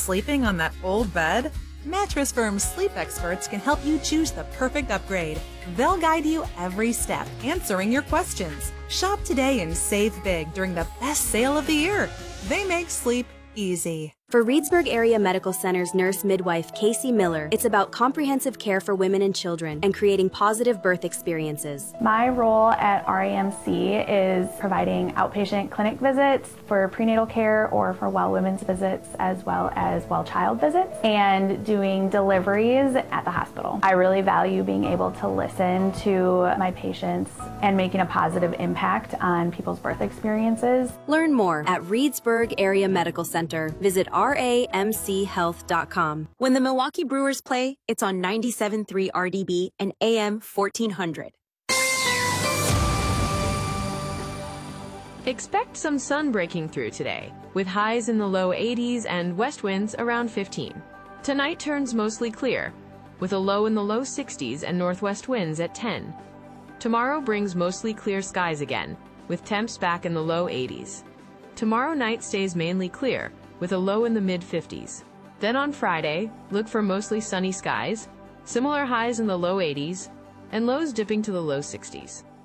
sleeping on that old bed? Mattress Firm's sleep experts can help you choose the perfect upgrade. They'll guide you every step, answering your questions. Shop today and save big during the best sale of the year. They make sleep easy. For Reedsburg Area Medical Center's nurse midwife, Casey Miller, it's about comprehensive care for women and children and creating positive birth experiences. My role at RAMC is providing outpatient clinic visits for prenatal care or for well women's visits as well as well child visits and doing deliveries at the hospital. I really value being able to listen to my patients and making a positive impact on people's birth experiences. Learn more at Reedsburg Area Medical Center. Visit ramchealth.com. When the Milwaukee Brewers play, it's on 97.3 RDB and AM 1400. Expect some sun breaking through today, with highs in the low 80s and west winds around 15. Tonight turns mostly clear, with a low in the low 60s and northwest winds at 10. Tomorrow brings mostly clear skies again, with temps back in the low 80s. Tomorrow night stays mainly clear, with a low in the mid-50s. Then on Friday, look for mostly sunny skies, similar highs in the low 80s, and lows dipping to the low 60s.